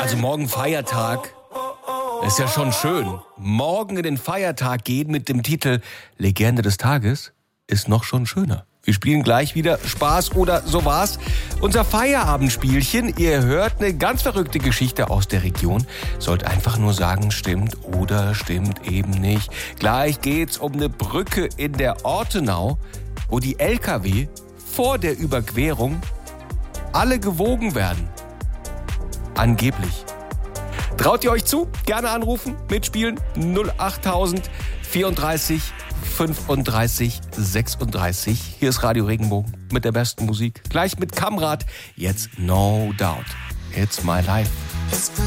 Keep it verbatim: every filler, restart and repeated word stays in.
Also morgen Feiertag. Ist ja schon schön. Morgen in den Feiertag gehen mit dem Titel Legende des Tages ist noch schon schöner. Wir spielen gleich wieder Spaß oder so war's. Unser Feierabendspielchen. Ihr hört eine ganz verrückte Geschichte aus der Region. Sollt einfach nur sagen, stimmt oder stimmt eben nicht. Gleich geht's um eine Brücke in der Ortenau, wo die L K W vor der Überquerung alle gewogen werden. Angeblich. Traut ihr euch zu? Gerne anrufen, mitspielen. null achttausend vierunddreißig fünfunddreißig sechsunddreißig. Hier ist Radio Regenbogen mit der besten Musik. Gleich mit Kamrat. Jetzt No Doubt. It's my life.